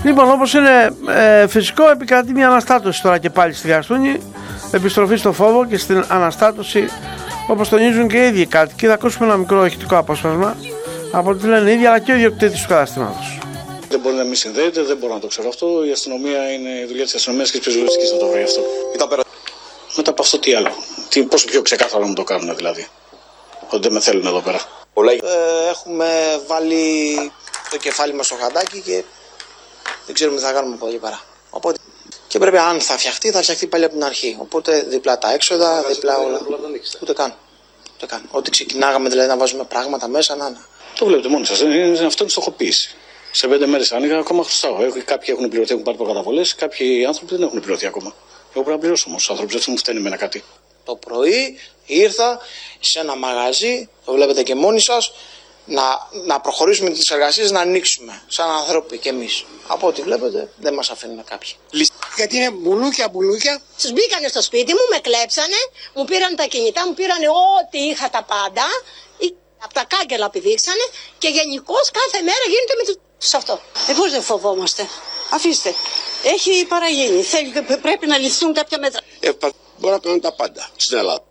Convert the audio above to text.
Λοιπόν, όπως είναι φυσικό, επικρατεί μια αναστάτωση τώρα και πάλι στη Γαστούνη. Επιστροφή στο φόβο και στην αναστάτωση, όπως τονίζουν και οι ίδιοι κάτοικοι. Θα ακούσουμε ένα μικρό ηχητικό απόσπασμα από ό,τι λένε οι ίδιοι, αλλά και ο ιδιοκτήτης του καταστήματος. Δεν μπορεί να μην συνδέεται, δεν μπορώ να το ξέρω αυτό. Η αστυνομία είναι η δουλειά της αστυνομίας και της πεζουλιστικής να το βρει αυτό. Μετά από αυτό τι άλλο. Πόσο πιο ξεκάθαρα να μου το κάνουν δηλαδή. Ότι δεν με θέλουν εδώ πέρα. Έχουμε βάλει το κεφάλι μας στο χαντάκι και δεν ξέρουμε τι θα κάνουμε από εδώ και πέρα. Οπότε και πρέπει, αν θα φτιαχτεί πάλι από την αρχή. Οπότε διπλά τα έξοδα, διπλά όλα. Ούτε καν. Ό,τι ξεκινάγαμε δηλαδή να βάζουμε πράγματα μέσα, να. Το βλέπετε μόνοι σας. Αυτό είναι στοχοποίηση. Σε 5 μέρες άνοιγα, ακόμα χρωστάω. Κάποιοι έχουν πληρωθεί, έχουν πάρει προκαταβολές, κάποιοι άνθρωποι δεν έχουν πληρωθεί ακόμα. Εγώ πρέπει να πληρώσω όμως τους άνθρωπους, έτσι μου φταίνει με ένα κάτι. Το πρωί ήρθα σε ένα μαγαζί, το βλέπετε και μόνοι σας, να προχωρήσουμε τις εργασίες, να ανοίξουμε σαν άνθρωποι κι εμείς. Από ό,τι βλέπετε δεν μας αφήνουν κάποιοι. Γιατί είναι μπουλούκια. Τους μπήκανε στο σπίτι μου, με κλέψανε, μου πήραν τα κινητά, μου πήραν ό,τι είχα τα πάντα, από τα κάγκελα πηδήξανε και γενικώς κάθε μέρα γίνεται με τους αυτό. Πώς δεν φοβόμαστε. Αφήστε. Έχει παραγίνει. Πρέπει να ληφθούν κάποια μέτρα. Μπορεί να κάνουν τα πάντα στην Ελλάδα.